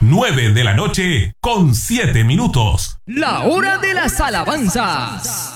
9 de la noche con 7 minutos. La hora de las alabanzas.